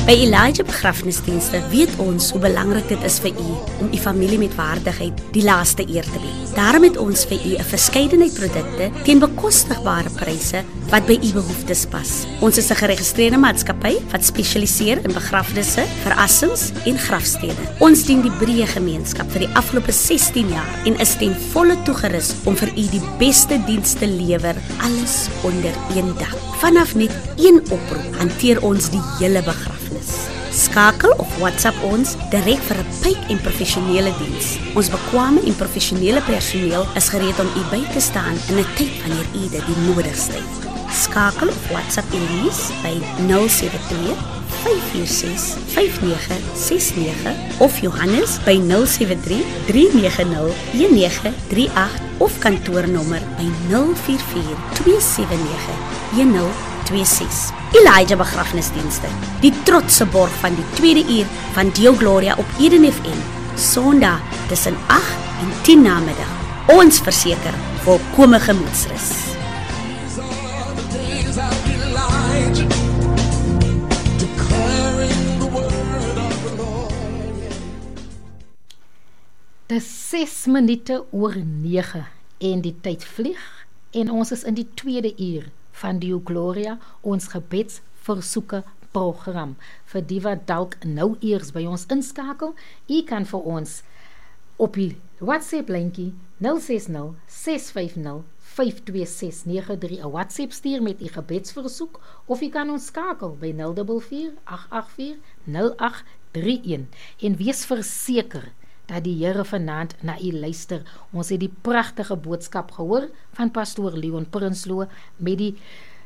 By Elijah Begrafnisdienste weet ons hoe belangrik dit is vir u om u familie met waardigheid die laaste eer te bied. Daarom het ons vir u 'n verskeidenheid produkte teen bekostigbare pryse wat by u behoeftes pas. Ons is 'n geregistreerde maatskappy wat spesialiseer in begrafnisse, verassings en grafstede. Ons dien die breë gemeenskap vir die afgelope 16 jaar en is ten volle toegerus om vir u die beste diens te lewer, alles onder een dak. Vanaf net een oproep hanteer ons die hele begrafnis. Skakel of WhatsApp ons direk vir 'n pyp en professionele diens. Ons bekwame en professionele personeel is gereed om u by te staan in 'n tyd wanneer u dit die nodigste het. Skakel of WhatsApp Elise by 072 546 5969 of Johannes by 073 390 1938 of kantoornommer by 044 279 1026. Elijah Begrafnisdienste, die trotse borg van die tweede uur van Deo Gloria op Eden FM, Sondag tussen 8 en 10 namiddag. Ons verseker volkome gemoedsrus. Dis 6 minute oor 9 en die tyd vlieg en ons is in die tweede uur van Deo Gloria, ons gebedsversoeke program. Vir die wat dalk nou eers by ons inskakel, u kan vir ons op die WhatsApp linkie 060 650 52693 'n WhatsApp stuur met u gebedsversoek of u kan ons skakel by 044 884 0831 en wees verseker dat die Here vanaand na u luister. Ons het die pragtige boodskap gehoor van pastoor Leon Prinsloo met die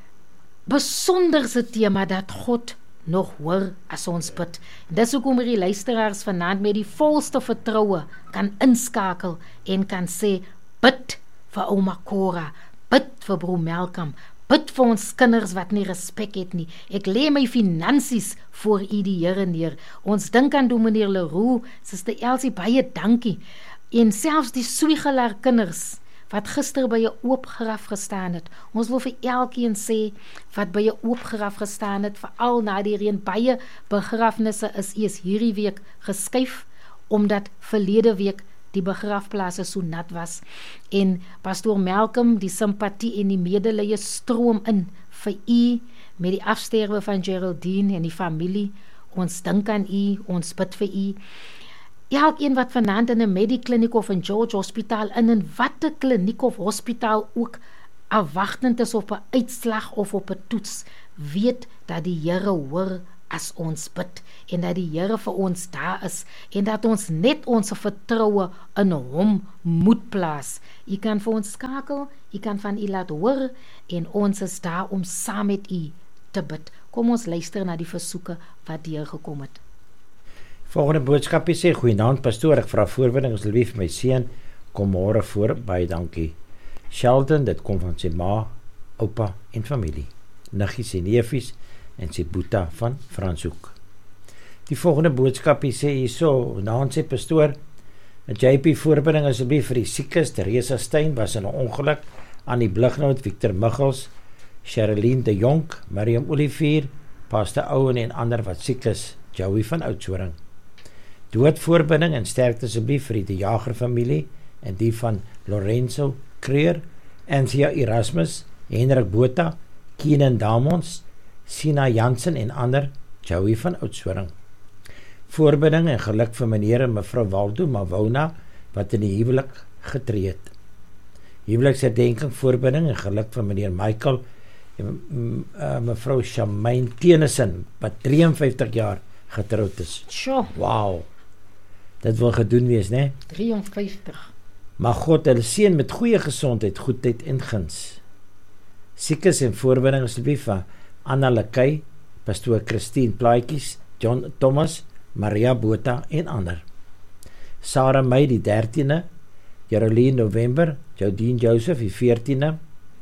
besonderse tema dat God nog hoor as ons bid. Dis hoekom die luisteraars vanaand met die volste vertroue kan inskakel en kan sê, bid vir ouma Cora, bid vir broer Malcolm, bid vir ons kinders wat nie respek het nie. Ek lê my finansies voor u die Here neer. Ons dink aan dominee Leroux, Suster Elsie, baie dankie. En selfs die Swiegelaar kinders wat gister by 'n oop graf gestaan het. Ons wil vir elkeen sê wat by 'n oop graf gestaan het, veral na die reën, baie begrafnisse is hierdie week geskuif omdat verlede week die begrafplaase so nat was. En pastoor Malcolm, die simpatie en die medelee stroom in vir u met die afsterwe van Geraldine en die familie. Ons dink aan u, ons bid vir u. Elkeen wat vanaand in 'n Medikliniek of in George Hospitaal in watter kliniek of hospitaal ook afwagtend is op 'n uitslag of op 'n toets, weet dat die Here hoor as ons bid en dat die Here vir ons daar is en dat ons net ons vertroue in hom moet plaas. U kan vir ons skakel, u kan van u laat hoor en ons is daar om saam met u te bid. Kom ons luister na die versoeke wat deur gekom het. Volgende boodskapie sê, goeienaand pastoor, ek vra voorbinding asseblief vir my seun, kom môre voor, baie dankie. Sheldon, dit kom van sy ma, oupa en familie, niggies en neefies en sy boeta van Franshoek. Die volgende boodskapie sê hierso, naam sê pastoor, JP voorbinding asseblief vir die siekes, Teresa Stein was in 'n ongeluk aan die Blighnout, Victor Michels, Sherilyn de Jonk, Miriam Olivier, Pastor Owen en ander wat siek is, Joey van Oudtshoorn. Dood voorbinding en sterkte asseblief vir die De Jager familie en die van Lorenzo Creer, Anthea Erasmus, Hendrik Botha, Keenan Damons, Sina Jansen en ander, Joey van Oudtshoorn. Voorbinding en geluk vir meneer en mevrou Waldo Mawona wat in die huwelik getree het. Huweliksherdenking, voorbinding en geluk vir meneer Michael en mevrou Shamaine Tennyson wat 53 jaar getroud is. Sjoe. Wow. Dit wil gedoen wees, né? 53. Maar God hulle seën met goeie gesondheid, goedheid en guns. Siekes en voorbinding asseblief van Anna Lekay, pastoor Christine Plaatjies, John Thomas, Maria Botha en ander. Sarah May die 13e, Jeroline November, Jodine Joseph die 14e,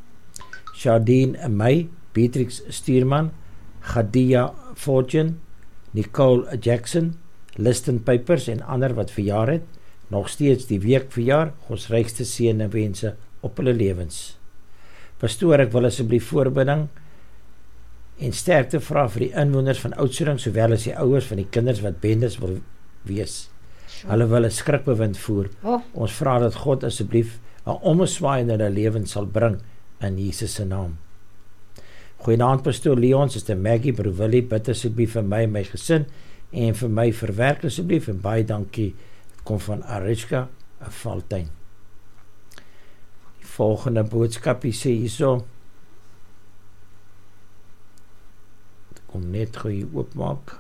Shardine May, Beatrix Stuurman, Gadia Fortune, Nicole Jackson, Liston Pipers en ander wat verjaar het, nog steeds die week verjaar, Gods rykste seën en wense op hulle lewens. Pastoor, ek wil asseblief voorbinding en sterkte vra vir die inwoners van Oudtshoorn sowel as die ouers van die kinders wat bendes wil wees. Hulle wil 'n skrikbewind voer. Ons vra dat God asseblief 'n ommeswaai in hulle lewens sal bring in Jesus se naam. Goeienaand pastoor Leon, Suster Maggie, Broer Willie, bid asseblief vir my en my gesin en vir my verwerk asseblief en baie dankie. Dit kom van Ariska, 'n Valtuin. Die volgende boodskapie sê hierso. Dit kom net gou oopmaak.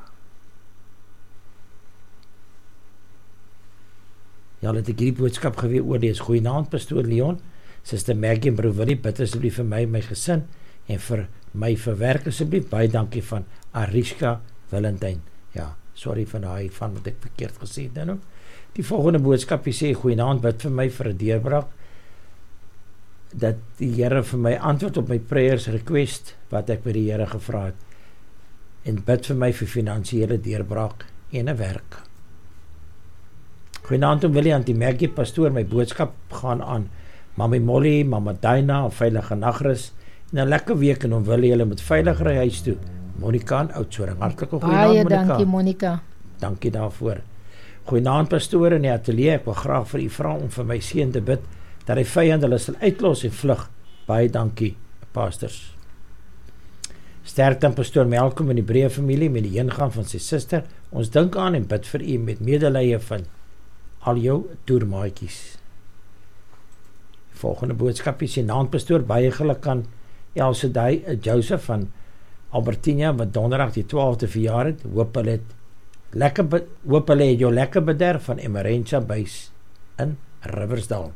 Ja, laat ek hierdie boodskap geweer oorlees. Goeienaand pastoor Leon, Suster Maggie en Broer Willie, bid asseblief vir my en my gesin en vir my verwerk asseblief. Baie dankie van Ariska Valentine. Ja, sorry van daai van wat ek verkeerd gesê het nou. Die volgende boodskapie sê goeienaand, bid vir my vir 'n deurbraak. Dat die Here vir my antwoord op my prayers request wat ek by die Here gevra het. En bid vir my vir finansiële deurbraak en 'n werk. Goeienaand om Willie, Auntie Maggie, pastoor, my boodskap gaan aan Mami Molly, Mama Dina, 'n veilige nagrus en 'n lekker week en om Willie, julle moet veilig ry huis toe. Monica in Oudtshoorn. Hartlike goeienaand Monica. Baie dankie Monica. Dankie daarvoor. Goeienaand pastoor in die ateljee. Ek wil graag vir u vra om vir my seun te bid dat die vyand hulle sal uitlos en vlug. Baie dankie pastors. Sterkte aan pastoor Malcolm en die Breë familie met die heengaan van sy suster. Ons dink aan en bid vir u met medelee van al jou toermaatjies. Volgende boodskap is naand pastoor, baie geluk aan Elsedai Joseph van Albertina wat donderdag die 12de verjaar het. Hoop hulle het jou lekker bederf van Emerentia Base in Riversdal.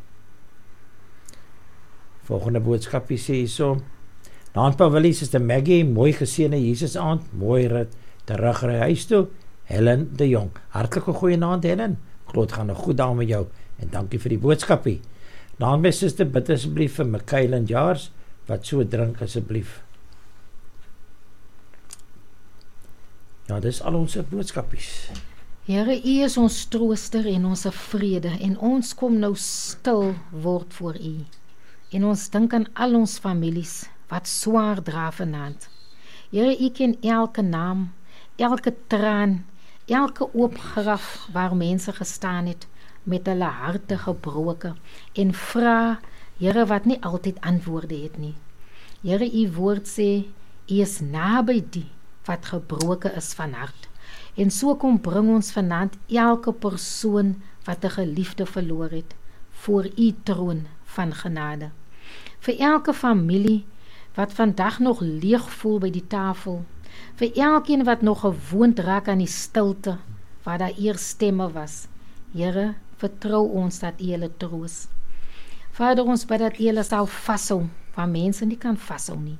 Volgende boodskap sê hierso. Naand pa Willie, Suster Maggie, mooi geseënde Jesus aand, mooi rit terugry huis toe. Helen de Jong. Hartlike goeienaand Helen. Groot gaan 'n goed dag met jou en dankie vir die boodskapie. Naand my suster, bid asseblief vir Michael en Jars wat so drink asseblief. Ja, dis al ons boodskapies. Here, U is ons trooster en ons vrede en ons kom nou stil word voor U. En ons dink aan al ons families wat swaar dra vanaand. Here, U ken elke naam, elke traan, elke oop graf waar mense gestaan het met hulle harte gebroken en vra, Here, wat nie altyd antwoorde het nie. Here, U woord sê, U is naby die wat gebroken is van hart. En so kom bring ons vanaand elke persoon wat 'n geliefde verloor het voor U troon van genade. Vir elke familie wat vandag nog leeg voel by die tafel, vir elkeen wat nog gewoond raak aan die stilte waar daar eers stemme was. Here, vertrou ons dat U hulle troos. Vader, ons bid dat U hulle sal vashou waar mense nie kan vashou nie.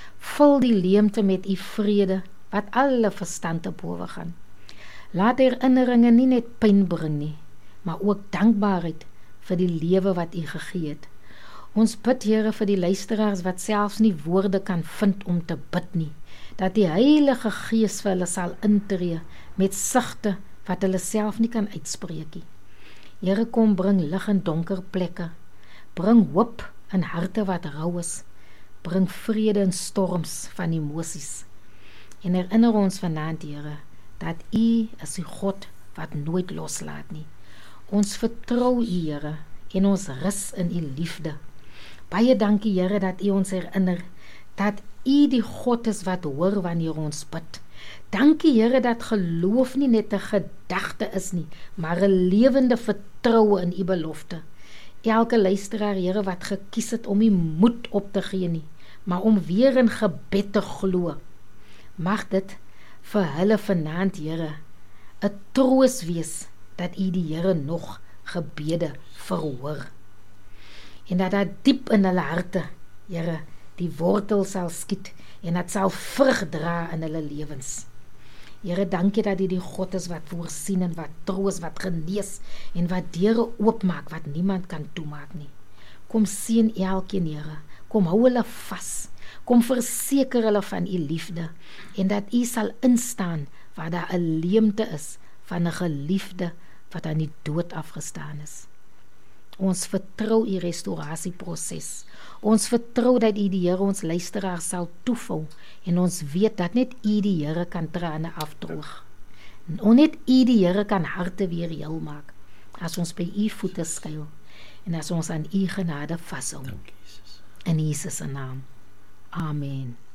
Vul die leemte met U vrede wat alle verstand te bowe gaan. Laat herinneringe nie net pyn bring nie, maar ook dankbaarheid vir die lewe wat U gegee het. Ons bid, Here, vir die luisteraars wat selfs nie woorde kan vind om te bid nie, dat die Heilige Gees vir hulle sal intree met sigte wat hulle self nie kan uitspreek nie. Here, kom bring lig in donker plekke, bring hoop in harte wat rou is, bring vrede in storms van emosies. En herinner ons vanaand, Here, dat U is die God wat nooit loslaat nie. Ons vertrou U, Here, en ons rus in U liefde. Baie dankie, Here, dat U ons herinner dat U die God is wat hoor wanneer ons bid. Dankie, Here, dat geloof nie net 'n gedagte is nie, maar 'n lewende vertroue in U belofte. Elke luisteraar, Here, wat gekies het om nie moed op te gee nie, maar om weer in gebed te glo. Mag dit vir hulle vanaand, Here, 'n troos wees dat U die Here nog gebede verhoor. En dat daar diep in hulle harte, Here, die wortel sal skiet en dat sal vrug dra in hulle lewens. Here, dankie dat U die God is wat voorsien en wat troos, wat genees en wat deure oopmaak wat niemand kan toemaak nie. Kom seën elkeen, Here, kom hou hulle vas, kom verseker hulle van U liefde en dat U sal instaan waar daar 'n leemte is van 'n geliefde wat aan die dood afgestaan is. Ons vertrou U restaurasieproses. Ons vertrou dat U die Here ons luisteraars sal toevou en ons weet dat net U die Here kan trane afdroog. En net U die Here kan harte weer heel maak as ons by U voete skuil en as ons aan U genade vashou. Dankie Jesus. In Jesus se naam. Amen.